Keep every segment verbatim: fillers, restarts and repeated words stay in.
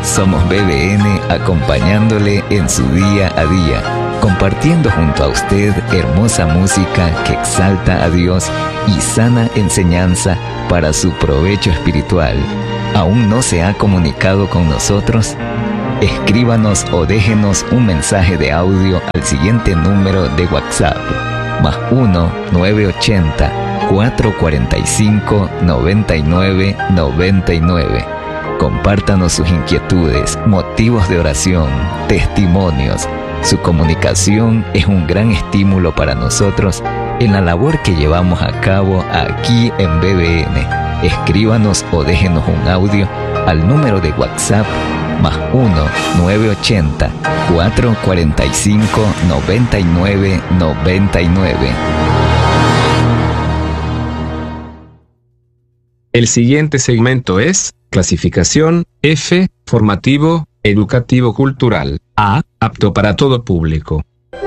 Somos B B N, acompañándole en su día a día, compartiendo junto a usted hermosa música que exalta a Dios y sana enseñanza para su provecho espiritual. ¿Aún no se ha comunicado con nosotros? Escríbanos o déjenos un mensaje de audio al siguiente número de WhatsApp: más uno nueve ochenta, cuatro cuarenta y cinco, noventa y nueve noventa y nueve. Compártanos sus inquietudes, motivos de oración, testimonios. Su comunicación es un gran estímulo para nosotros en la labor que llevamos a cabo aquí en B B N. Escríbanos o déjenos un audio al número de WhatsApp más uno nueve ochenta, cuatro cuarenta y cinco, noventa y nueve noventa y nueve. El siguiente segmento es clasificación F, formativo, educativo cultural. A, apto para todo público.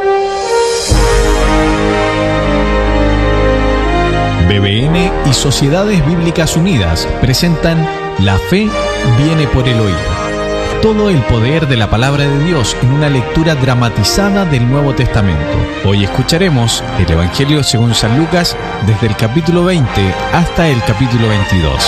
B B N y Sociedades Bíblicas Unidas presentan La Fe viene por el oír. Todo el poder de la palabra de Dios en una lectura dramatizada del Nuevo Testamento. Hoy escucharemos el Evangelio según San Lucas desde el capítulo veinte hasta el capítulo veintidós.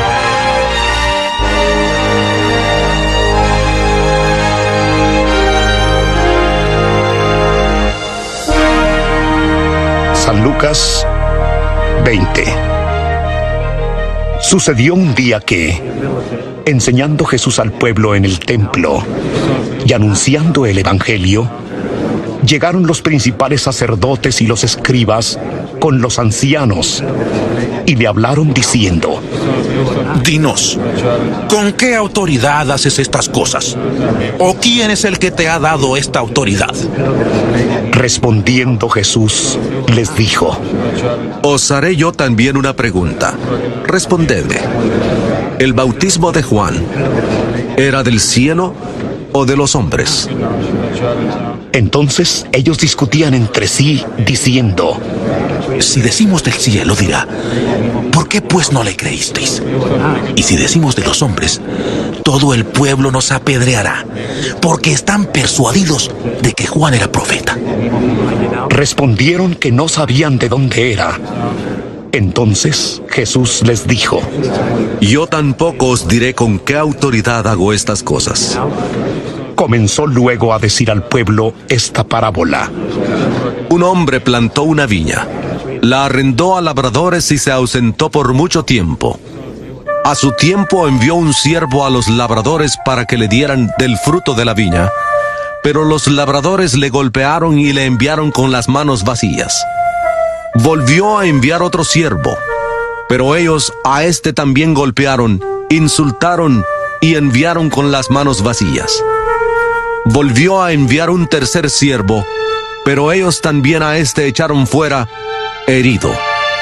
San Lucas veinte. Sucedió un día que, enseñando Jesús al pueblo en el templo y anunciando el Evangelio, llegaron los principales sacerdotes y los escribas con los ancianos y le hablaron diciendo: Dinos, ¿con qué autoridad haces estas cosas? ¿O quién es el que te ha dado esta autoridad? Respondiendo Jesús, les dijo: Os haré yo también una pregunta. Respondedme. ¿El bautismo de Juan era del cielo o de los hombres? Entonces ellos discutían entre sí, diciendo: Si decimos del cielo, dirá, ¿por qué pues no le creísteis? Y si decimos de los hombres, todo el pueblo nos apedreará, porque están persuadidos de que Juan era profeta. Respondieron que no sabían de dónde era. Entonces Jesús les dijo: Yo tampoco os diré con qué autoridad hago estas cosas. Comenzó luego a decir al pueblo esta parábola. Un hombre plantó una viña, la arrendó a labradores y se ausentó por mucho tiempo. A su tiempo envió un siervo a los labradores para que le dieran del fruto de la viña, pero los labradores le golpearon y le enviaron con las manos vacías. Volvió a enviar otro siervo, pero ellos a este también golpearon, insultaron y enviaron con las manos vacías. Volvió a enviar un tercer siervo, pero ellos también a este echaron fuera, herido.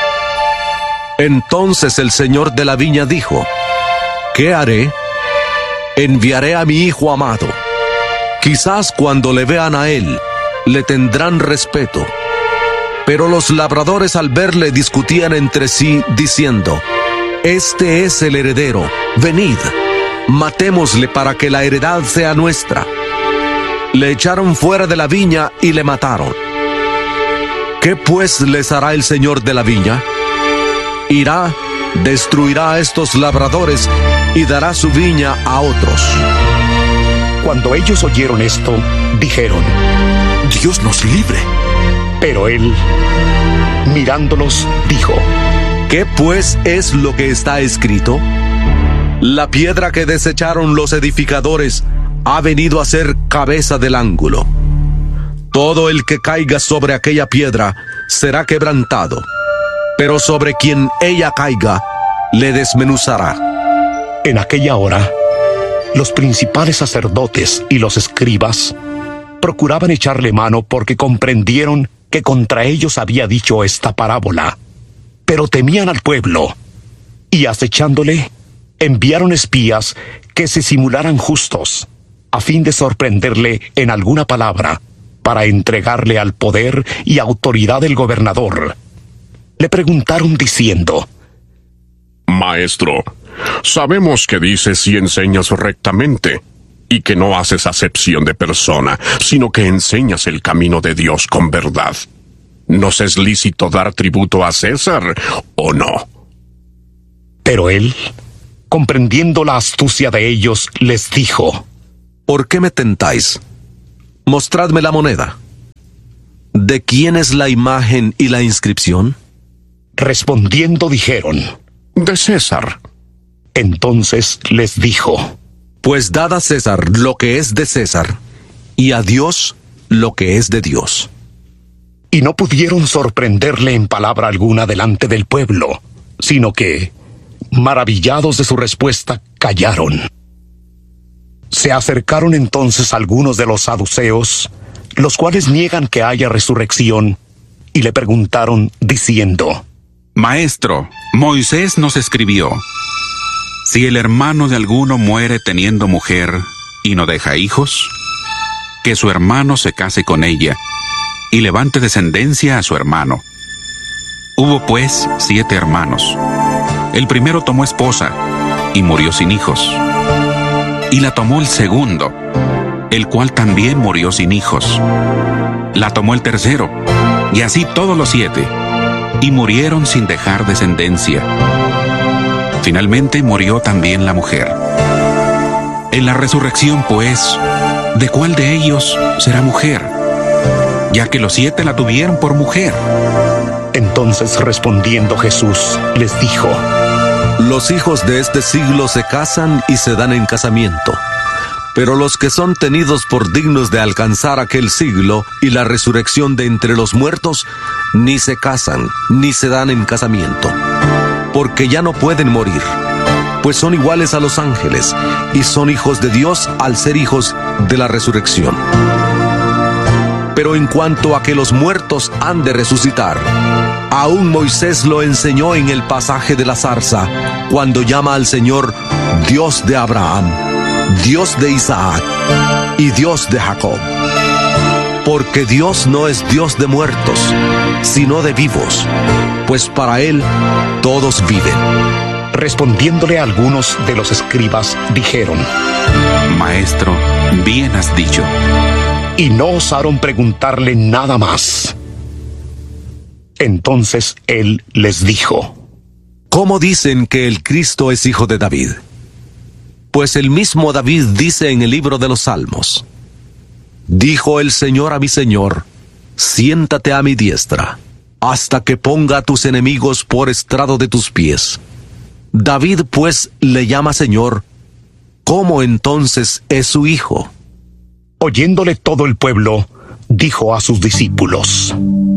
Entonces el señor de la viña dijo: ¿Qué haré? Enviaré a mi hijo amado. Quizás cuando le vean a él, le tendrán respeto. Pero los labradores al verle discutían entre sí, diciendo: Este es el heredero, venid, matémosle para que la heredad sea nuestra. Le echaron fuera de la viña y le mataron. ¿Qué pues les hará el señor de la viña? Irá, destruirá a estos labradores y dará su viña a otros. Cuando ellos oyeron esto, dijeron: Dios nos libre. Pero él, mirándolos, dijo: ¿Qué pues es lo que está escrito? La piedra que desecharon los edificadores ha venido a ser cabeza del ángulo. Todo el que caiga sobre aquella piedra será quebrantado, pero sobre quien ella caiga, le desmenuzará. En aquella hora, los principales sacerdotes y los escribas procuraban echarle mano porque comprendieron que contra ellos había dicho esta parábola, pero temían al pueblo, y acechándole, enviaron espías que se simularan justos, a fin de sorprenderle en alguna palabra, para entregarle al poder y autoridad del gobernador. Le preguntaron diciendo: Maestro, sabemos que dices y enseñas rectamente, y que no haces acepción de persona, sino que enseñas el camino de Dios con verdad. ¿Nos es lícito dar tributo a César o no? Pero él, comprendiendo la astucia de ellos, les dijo: ¿Por qué me tentáis? Mostradme la moneda. ¿De quién es la imagen y la inscripción? Respondiendo dijeron: De César. Entonces les dijo: Pues dad a César lo que es de César, y a Dios lo que es de Dios. Y no pudieron sorprenderle en palabra alguna delante del pueblo, sino que, maravillados de su respuesta, callaron. Se acercaron entonces algunos de los saduceos, los cuales niegan que haya resurrección, y le preguntaron diciendo: Maestro, Moisés nos escribió: si el hermano de alguno muere teniendo mujer y no deja hijos, que su hermano se case con ella y levante descendencia a su hermano. Hubo pues siete hermanos. El primero tomó esposa y murió sin hijos. Y la tomó el segundo, el cual también murió sin hijos. La tomó el tercero, y así todos los siete, y murieron sin dejar descendencia. Finalmente murió también la mujer. En la resurrección, pues, ¿de cuál de ellos será mujer? Ya que los siete la tuvieron por mujer. Entonces respondiendo Jesús, les dijo: Los hijos de este siglo se casan y se dan en casamiento, pero los que son tenidos por dignos de alcanzar aquel siglo y la resurrección de entre los muertos, ni se casan, ni se dan en casamiento, porque ya no pueden morir, pues son iguales a los ángeles, y son hijos de Dios al ser hijos de la resurrección. Pero en cuanto a que los muertos han de resucitar, aún Moisés lo enseñó en el pasaje de la zarza, cuando llama al Señor Dios de Abraham, Dios de Isaac y Dios de Jacob. Porque Dios no es Dios de muertos, sino de vivos, pues para Él todos viven. Respondiéndole algunos de los escribas, dijeron: Maestro, bien has dicho. Y no osaron preguntarle nada más. Entonces él les dijo: ¿Cómo dicen que el Cristo es hijo de David? Pues el mismo David dice en el libro de los Salmos: Dijo el Señor a mi Señor: siéntate a mi diestra, hasta que ponga a tus enemigos por estrado de tus pies. David pues le llama Señor. ¿Cómo entonces es su hijo? Oyéndole todo el pueblo, dijo a sus discípulos: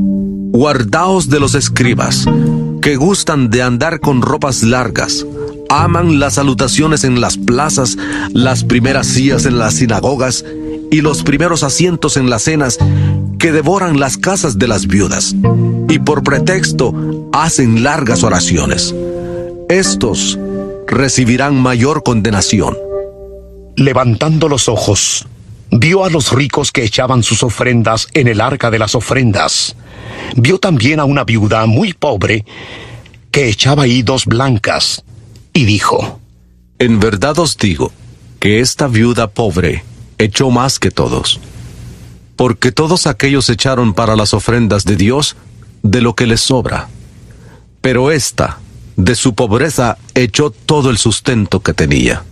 Guardaos de los escribas, que gustan de andar con ropas largas, aman las salutaciones en las plazas, las primeras sillas en las sinagogas y los primeros asientos en las cenas, que devoran las casas de las viudas, y por pretexto hacen largas oraciones. Estos recibirán mayor condenación. Levantando los ojos, vio a los ricos que echaban sus ofrendas en el arca de las ofrendas. Vio también a una viuda muy pobre que echaba ahí dos blancas, y dijo: En verdad os digo que esta viuda pobre echó más que todos, porque todos aquellos echaron para las ofrendas de Dios de lo que les sobra, pero ésta, de su pobreza, echó todo el sustento que tenía.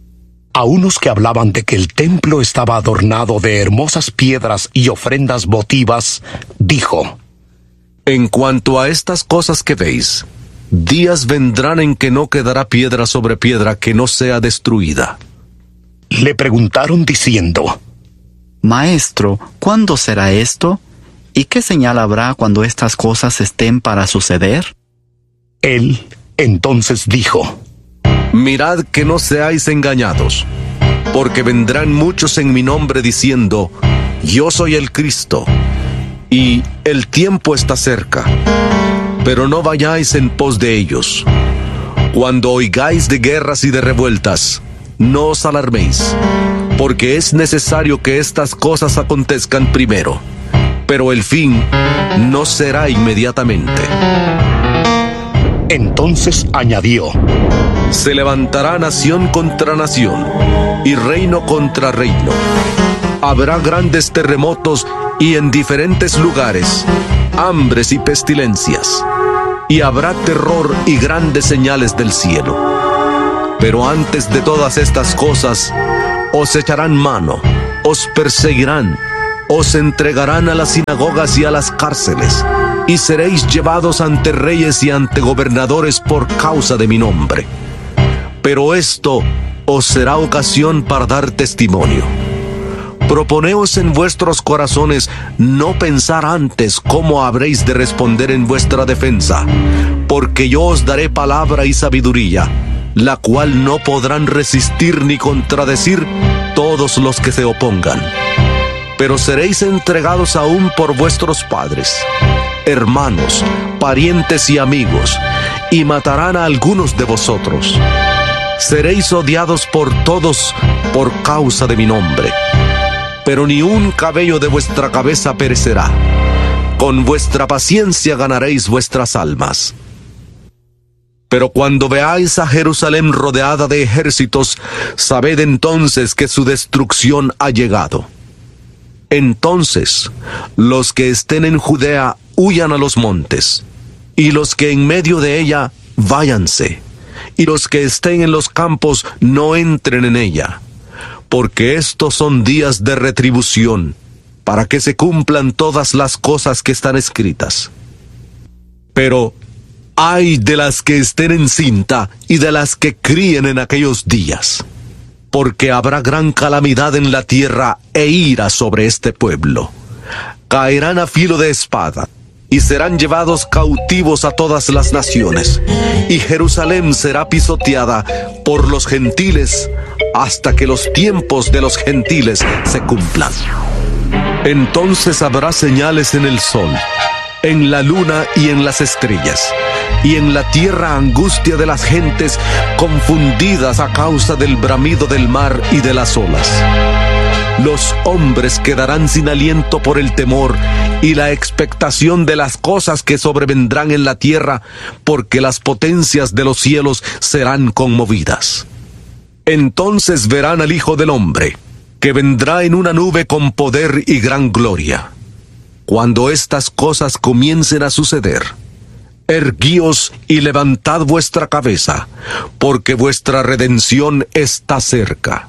A unos que hablaban de que el templo estaba adornado de hermosas piedras y ofrendas votivas, dijo: En cuanto a estas cosas que veis, días vendrán en que no quedará piedra sobre piedra que no sea destruida. Le preguntaron diciendo: Maestro, ¿cuándo será esto? ¿Y qué señal habrá cuando estas cosas estén para suceder? Él entonces dijo: Mirad que no seáis engañados, porque vendrán muchos en mi nombre diciendo: Yo soy el Cristo, y el tiempo está cerca. Pero no vayáis en pos de ellos. Cuando oigáis de guerras y de revueltas, no os alarméis, porque es necesario que estas cosas acontezcan primero, pero el fin no será inmediatamente. Entonces añadió: Se levantará nación contra nación y reino contra reino. Habrá grandes terremotos y en diferentes lugares, hambres y pestilencias. Y habrá terror y grandes señales del cielo. Pero antes de todas estas cosas, os echarán mano, os perseguirán, os entregarán a las sinagogas y a las cárceles, y seréis llevados ante reyes y ante gobernadores por causa de mi nombre. Pero esto os será ocasión para dar testimonio. Proponeos en vuestros corazones no pensar antes cómo habréis de responder en vuestra defensa, porque yo os daré palabra y sabiduría, la cual no podrán resistir ni contradecir todos los que se opongan. Pero seréis entregados aún por vuestros padres, hermanos, parientes y amigos, y matarán a algunos de vosotros. Seréis odiados por todos por causa de mi nombre. Pero ni un cabello de vuestra cabeza perecerá. Con vuestra paciencia ganaréis vuestras almas. Pero cuando veáis a Jerusalén rodeada de ejércitos, sabed entonces que su destrucción ha llegado. Entonces, los que estén en Judea huyan a los montes, y los que en medio de ella váyanse, y los que estén en los campos no entren en ella. Porque estos son días de retribución, para que se cumplan todas las cosas que están escritas. Pero ay de las que estén encinta y de las que críen en aquellos días, porque habrá gran calamidad en la tierra e ira sobre este pueblo. Caerán a filo de espada, y serán llevados cautivos a todas las naciones, y Jerusalén será pisoteada por los gentiles, hasta que los tiempos de los gentiles se cumplan. Entonces habrá señales en el sol, en la luna y en las estrellas, y en la tierra angustia de las gentes confundidas a causa del bramido del mar y de las olas. Los hombres quedarán sin aliento por el temor y la expectación de las cosas que sobrevendrán en la tierra, porque las potencias de los cielos serán conmovidas. Entonces verán al Hijo del Hombre, que vendrá en una nube con poder y gran gloria. Cuando estas cosas comiencen a suceder, erguíos y levantad vuestra cabeza, porque vuestra redención está cerca.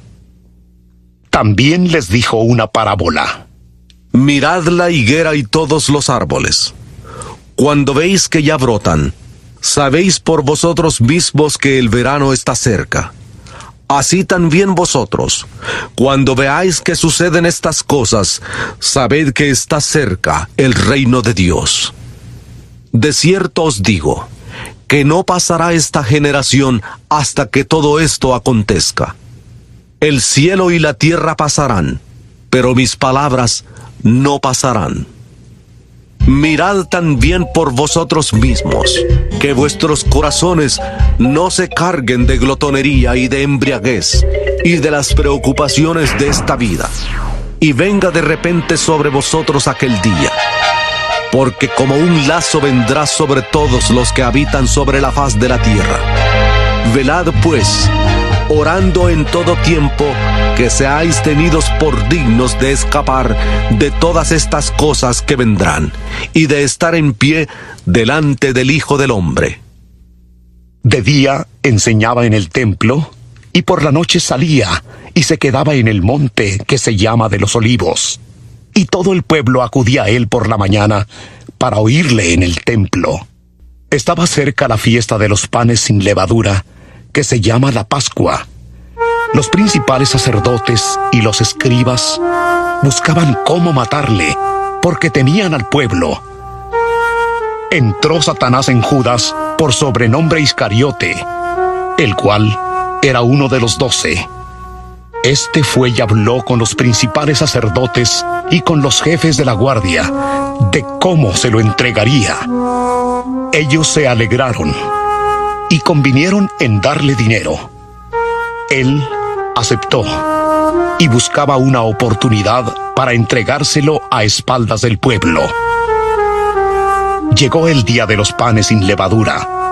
También les dijo una parábola. Mirad la higuera y todos los árboles. Cuando veis que ya brotan, sabéis por vosotros mismos que el verano está cerca. Así también vosotros, cuando veáis que suceden estas cosas, sabed que está cerca el reino de Dios. De cierto os digo, que no pasará esta generación hasta que todo esto acontezca. El cielo y la tierra pasarán, pero mis palabras no pasarán. Mirad también por vosotros mismos, que vuestros corazones no se carguen de glotonería y de embriaguez, y de las preocupaciones de esta vida, y venga de repente sobre vosotros aquel día. Porque como un lazo vendrá sobre todos los que habitan sobre la faz de la tierra. Velad pues, orando en todo tiempo, que seáis tenidos por dignos de escapar de todas estas cosas que vendrán, y de estar en pie delante del Hijo del Hombre. De día enseñaba en el templo, y por la noche salía, y se quedaba en el monte que se llama de los Olivos. Y todo el pueblo acudía a él por la mañana, para oírle en el templo. Estaba cerca la fiesta de los panes sin levadura, que se llama la Pascua. Los principales sacerdotes y los escribas buscaban cómo matarle, porque temían al pueblo. Entró Satanás en Judas, por sobrenombre Iscariote, el cual era uno de los doce. Este fue y habló con los principales sacerdotes y con los jefes de la guardia de cómo se lo entregaría. Ellos se alegraron y convinieron en darle dinero. Él aceptó y buscaba una oportunidad para entregárselo a espaldas del pueblo. Llegó el día de los panes sin levadura,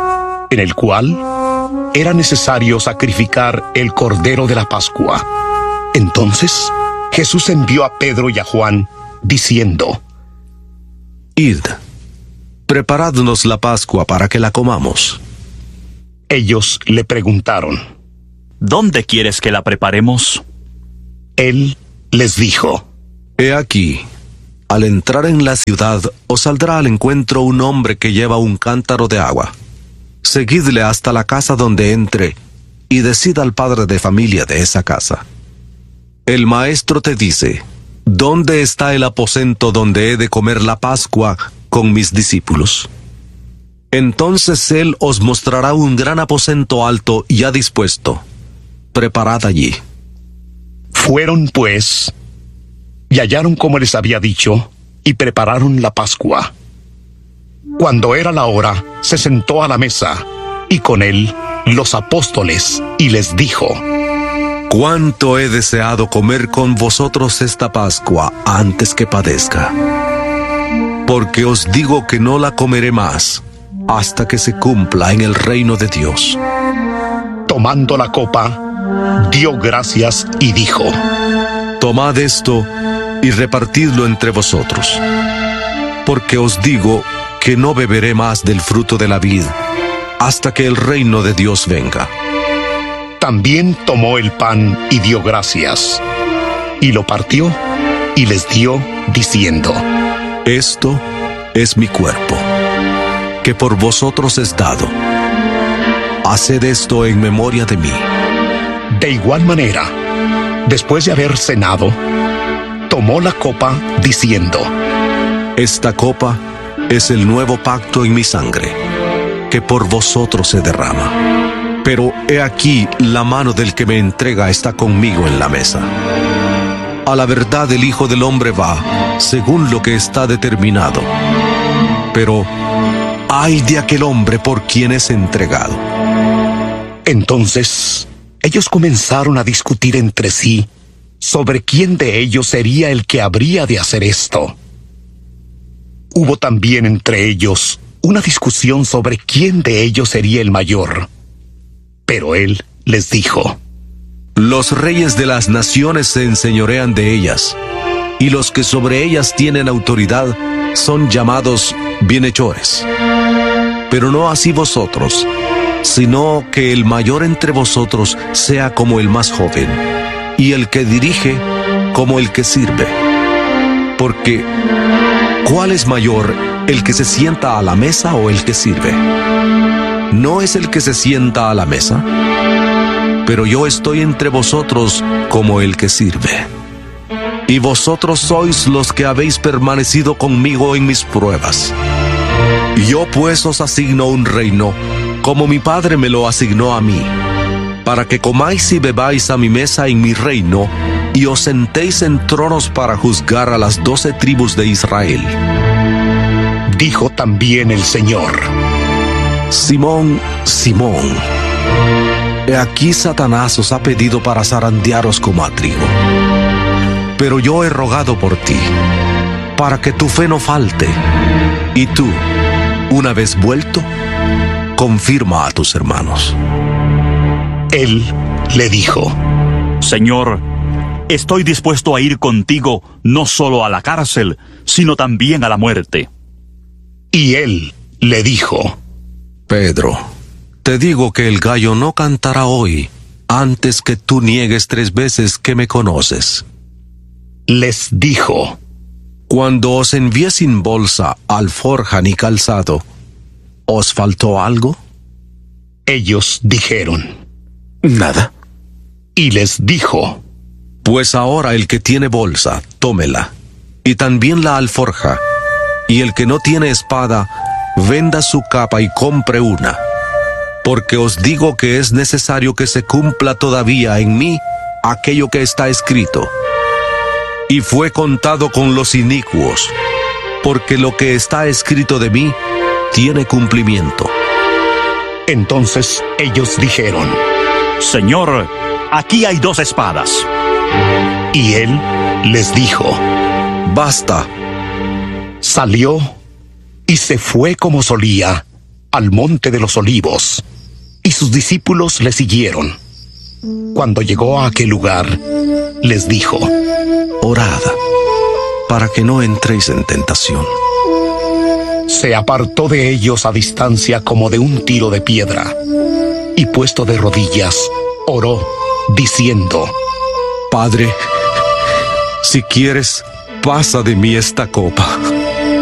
en el cual era necesario sacrificar el cordero de la Pascua. Entonces Jesús envió a Pedro y a Juan, diciendo: Id, preparadnos la Pascua para que la comamos. Ellos le preguntaron: ¿Dónde quieres que la preparemos? Él les dijo: He aquí, al entrar en la ciudad, os saldrá al encuentro un hombre que lleva un cántaro de agua. Seguidle hasta la casa donde entre, y decid al padre de familia de esa casa: El maestro te dice, ¿dónde está el aposento donde he de comer la Pascua con mis discípulos? Entonces él os mostrará un gran aposento alto ya dispuesto. Preparad allí. Fueron, pues, y hallaron como les había dicho, y prepararon la Pascua. Cuando era la hora, se sentó a la mesa, y con él los apóstoles, y les dijo: Cuánto he deseado comer con vosotros esta Pascua antes que padezca. Porque os digo que no la comeré más, hasta que se cumpla en el reino de Dios. Tomando la copa, dio gracias y dijo: Tomad esto y repartidlo entre vosotros. Porque os digo que no beberé más del fruto de la vid, hasta que el reino de Dios venga. También tomó el pan y dio gracias, y lo partió y les dio, diciendo: Esto es mi cuerpo, que por vosotros es dado. Haced esto en memoria de mí. De igual manera, después de haber cenado, tomó la copa, diciendo: Esta copa es el nuevo pacto en mi sangre, que por vosotros se derrama. Pero he aquí, la mano del que me entrega está conmigo en la mesa. A la verdad el Hijo del Hombre va, según lo que está determinado. Pero ay de aquel hombre por quien es entregado. Entonces ellos comenzaron a discutir entre sí sobre quién de ellos sería el que habría de hacer esto. Hubo también entre ellos una discusión sobre quién de ellos sería el mayor. Pero él les dijo: Los reyes de las naciones se enseñorean de ellas, y los que sobre ellas tienen autoridad son llamados bienhechores. Pero no así vosotros, sino que el mayor entre vosotros sea como el más joven, y el que dirige como el que sirve. Porque, ¿cuál es mayor, el que se sienta a la mesa o el que sirve? ¿No es el que se sienta a la mesa? Pero yo estoy entre vosotros como el que sirve. Y vosotros sois los que habéis permanecido conmigo en mis pruebas. Yo pues os asigno un reino, como mi Padre me lo asignó a mí, para que comáis y bebáis a mi mesa en mi reino, y os sentéis en tronos para juzgar a las doce tribus de Israel. Dijo también el Señor: Simón, Simón, he aquí Satanás os ha pedido para zarandearos como a trigo. Pero yo he rogado por ti, para que tu fe no falte, y tú, una vez vuelto, confirma a tus hermanos. Él le dijo: Señor, estoy dispuesto a ir contigo no solo a la cárcel, sino también a la muerte. Y él le dijo: Pedro, te digo que el gallo no cantará hoy, antes que tú niegues tres veces que me conoces. Les dijo: Cuando os envié sin bolsa, alforja ni calzado, ¿os faltó algo? Ellos dijeron: Nada. Y les dijo: Pues ahora el que tiene bolsa, tómela, y también la alforja, y el que no tiene espada, venda su capa y compre una. Porque os digo que es necesario que se cumpla todavía en mí aquello que está escrito. Y fue contado con los inicuos, porque lo que está escrito de mí tiene cumplimiento. Entonces ellos dijeron: Señor, aquí hay dos espadas. Y él les dijo: Basta. Salió y se fue como solía, al monte de los olivos, y sus discípulos le siguieron. Cuando llegó a aquel lugar, les dijo: Orad, para que no entréis en tentación. Se apartó de ellos a distancia como de un tiro de piedra, y puesto de rodillas, oró, diciendo: Padre, si quieres, pasa de mí esta copa.